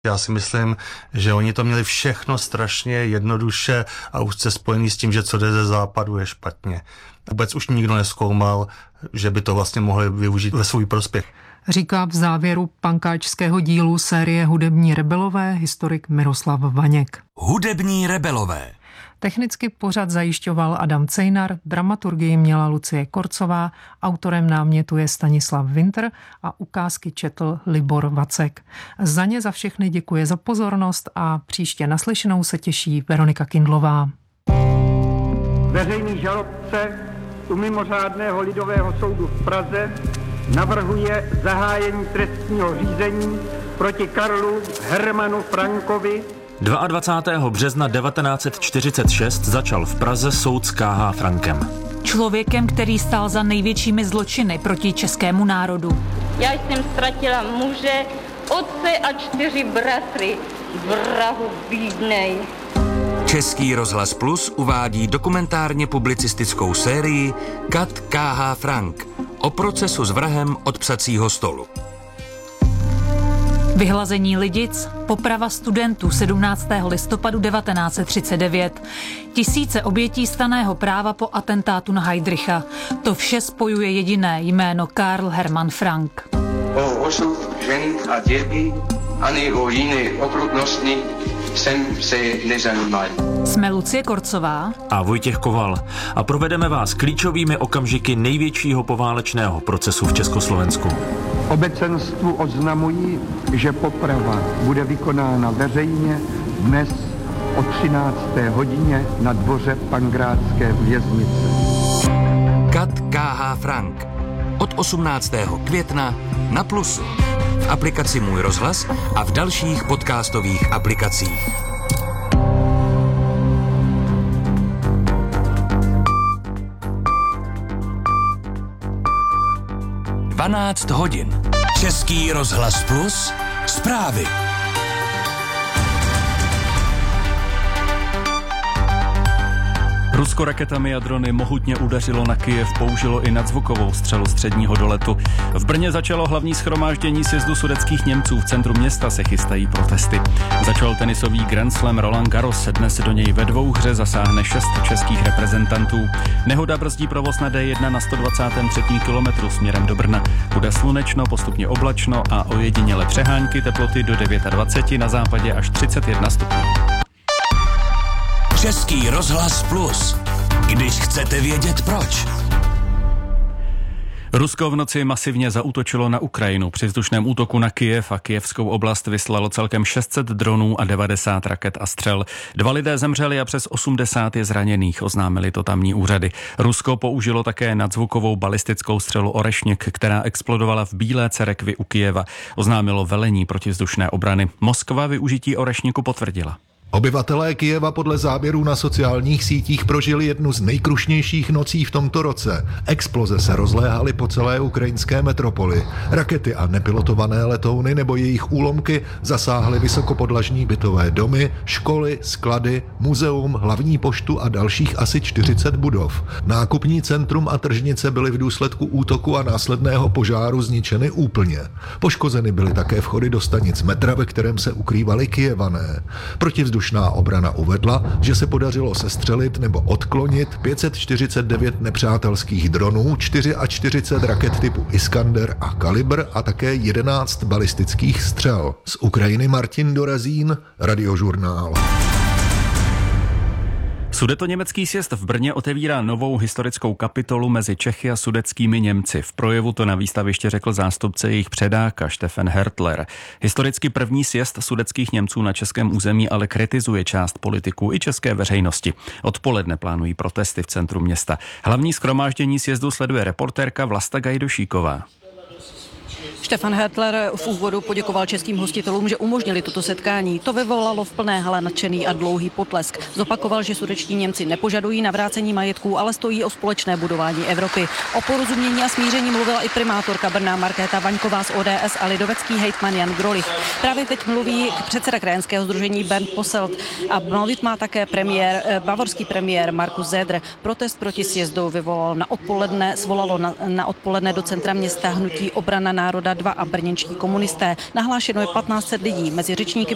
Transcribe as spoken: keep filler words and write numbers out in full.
Já si myslím, že oni to měli všechno strašně jednoduše a úzce spojený s tím, že co jde ze západu je špatně. Vůbec už nikdo nezkoumal, že by to vlastně mohli využít ve svůj prospěch. Říká v závěru pankáčského dílu série Hudební rebelové historik Miroslav Vaněk. Hudební rebelové. Technicky pořad zajišťoval Adam Cejnar, dramaturgii měla Lucie Korcová, autorem námětu je Stanislav Winter a ukázky četl Libor Vacek. Za ně za všechny děkuje za pozornost a příště naslyšenou se těší Veronika Kindlová. Veřejný žalobce u mimořádného lidového soudu v Praze navrhuje zahájení trestního řízení proti Karlu Hermanu Frankovi. dvacátého druhého března devatenáct set čtyřicet šest začal v Praze soud s K H. Frankem. Člověkem, který stál za největšími zločiny proti českému národu. Já jsem ztratila muže, otce a čtyři bratry. Vrahu bídnej. Český rozhlas Plus uvádí dokumentárně publicistickou sérii Kat K H. Frank o procesu s vrahem od psacího stolu. Vyhlazení Lidic, poprava studentů sedmnáctého listopadu devatenáct set třicet devět, tisíce obětí stanného práva po atentátu na Heydricha. To vše spojuje jediné jméno Karl Hermann Frank. O osud žen a dětí ani o jiné okrutnosti jsem se nezajímal. Jsme Lucie Korcová a Vojtěch Koval a provedeme vás klíčovými okamžiky největšího poválečného procesu v Československu. Obecenstvu oznamují, že poprava bude vykonána veřejně dnes o třinácté hodině na dvoře Pankrátské věznice. Kat K H. Frank od osmnáctého května na Plusu, v aplikaci Můj rozhlas a v dalších podcastových aplikacích. dvanáct hodin. Český rozhlas Plus. Zprávy. Rusko raketami a drony mohutně udeřilo na Kyjev, použilo i nadzvukovou střelu středního doletu. V Brně začalo hlavní shromáždění sjezdu sudetských Němců. V centru města se chystají protesty. Začal tenisový Grand Slam Roland Garros. Dnes do něj ve dvou hře zasáhne šest českých reprezentantů. Nehoda brzdí provoz na D jedna na sto dvacátém třetím kilometru směrem do Brna. Bude slunečno, postupně oblačno a ojediněle přehánky, teploty do dvacet devět, na západě až třicet jedna stupňů. Český rozhlas Plus. Když chcete vědět proč. Rusko v noci masivně zaútočilo na Ukrajinu. Při vzdušném útoku na Kyjev a kyjevskou oblast vyslalo celkem šest set dronů a devadesát raket a střel. Dva lidé zemřeli a přes osmdesát je zraněných, oznámili to tamní úřady. Rusko použilo také nadzvukovou balistickou střelu Orešněk, která explodovala v Bílé Cerekvi u Kyjeva, oznámilo velení protivzdušné obrany. Moskva využití Orešněku potvrdila. Obyvatelé Kyjeva podle záběrů na sociálních sítích prožili jednu z nejkrušnějších nocí v tomto roce. Exploze se rozléhaly po celé ukrajinské metropoli. Rakety a nepilotované letouny nebo jejich úlomky zasáhly vysokopodlažní bytové domy, školy, sklady, muzeum, hlavní poštu a dalších asi čtyřicet budov. Nákupní centrum a tržnice byly v důsledku útoku a následného požáru zničeny úplně. Poškozeny byly také vchody do stanic metra, ve kterém se ukrývali Kyjevané. Protivzdušná obrana uvedla, že se podařilo sestřelit nebo odklonit pět set čtyřicet devět nepřátelských dronů, čtyřicet čtyři raket typu Iskander a Kalibr a také jedenáct balistických střel. Z Ukrajiny Martin Dorazín, Radiožurnál. Sudetoněmecký sjezd v Brně otevírá novou historickou kapitolu mezi Čechy a sudetskými Němci. V projevu to na výstaviště řekl zástupce jejich předáka Stefan Hertler. Historicky první sjezd sudetských Němců na českém území ale kritizuje část politiků i české veřejnosti. Odpoledne plánují protesty v centru města. Hlavní shromáždění sjezdu sleduje reportérka Vlasta Gajdošíková. Stefan Hertler v úvodu poděkoval českým hostitelům, že umožnili toto setkání. To vyvolalo v plné hale nadšený a dlouhý potlesk. Zopakoval, že sudetští Němci nepožadují navrácení majetků, ale stojí o společné budování Evropy. O porozumění a smíření mluvila i primátorka Brna Markéta Vaňková z O D S a lidovecký hejtman Jan Grolich. Právě teď mluví předseda krajanského sdružení Bernd Posselt a mluvit má také premiér, bavorský premiér Markus Söder. Protest proti sjezdu vyvolal na odpoledne, svolalo na, na odpoledne do centra města hnutí Obrana národa dva a brněnští komunisté. Nahlášeno je patnáct set lidí, mezi řečníky